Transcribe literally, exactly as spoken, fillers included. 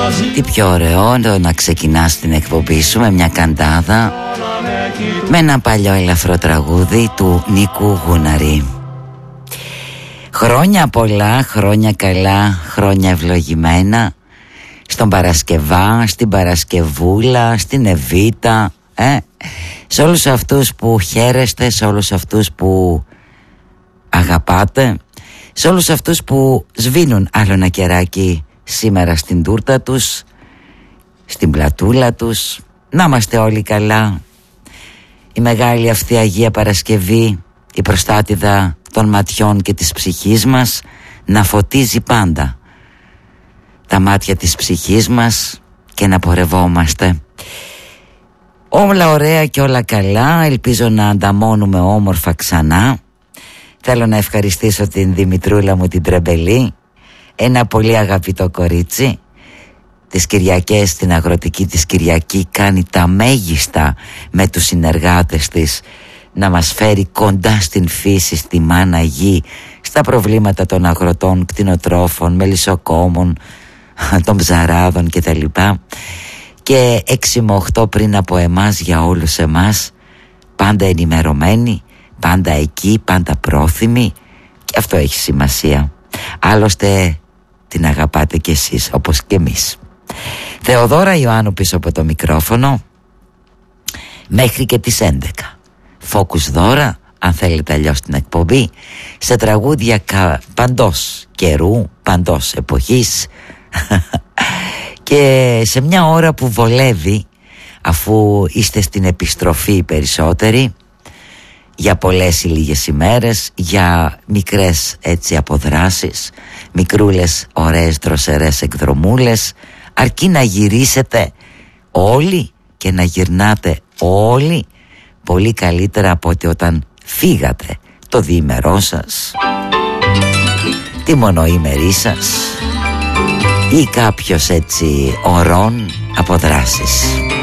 Τι πιο ωραίο να ξεκινάς την εκπομπή σου με μια καντάδα, με ένα παλιό ελαφρό τραγούδι του Νίκου Γούναρη. Χρόνια πολλά, χρόνια καλά, χρόνια ευλογημένα στον Παρασκευά, στην Παρασκευούλα, στην Εβίτα, ε? σε όλους αυτούς που χαίρεστε, σε όλους αυτούς που αγαπάτε, σε όλους αυτούς που σβήνουν άλλο ένα κεράκι σήμερα στην τούρτα τους, στην πλατούλα τους. Να είμαστε όλοι καλά. Η μεγάλη αυτή Αγία Παρασκευή, η προστάτηδα των ματιών και της ψυχής μας, να φωτίζει πάντα τα μάτια της ψυχής μας και να πορευόμαστε. Όλα ωραία και όλα καλά. Ελπίζω να ανταμώνουμε όμορφα ξανά. Θέλω να ευχαριστήσω την Δημητρούλα μου την Τρεμπελή, ένα πολύ αγαπητό κορίτσι. Τις Κυριακές, στην αγροτική της Κυριακή, κάνει τα μέγιστα με τους συνεργάτες της να μας φέρει κοντά στην φύση, στη μάνα γη, στα προβλήματα των αγροτών, κτηνοτρόφων, μελισσοκόμων, των ψαράδων κτλ. Και έξι με οκτώ πριν από εμάς, για όλους εμάς, πάντα ενημερωμένοι, πάντα εκεί, πάντα πρόθυμοι, και αυτό έχει σημασία. Άλλωστε την αγαπάτε κι εσείς όπως και εμείς. Θεοδόρα Ιωάννου πίσω από το μικρόφωνο μέχρι και τις έντεκα. Φόκους Δώρα, αν θέλετε αλλιώς την εκπομπή, σε τραγούδια κα... παντός καιρού, παντός εποχής και σε μια ώρα που βολεύει, αφού είστε στην επιστροφή περισσότεροι, για πολλές ή λίγες ημέρες, για μικρές έτσι αποδράσεις, μικρούλες ωραίες δροσερές εκδρομούλες, αρκεί να γυρίσετε όλοι και να γυρνάτε όλοι πολύ καλύτερα από ότι όταν φύγατε το διήμερό σας, τη μονοήμερή σας ή κάποιος έτσι ωρών αποδράσεις.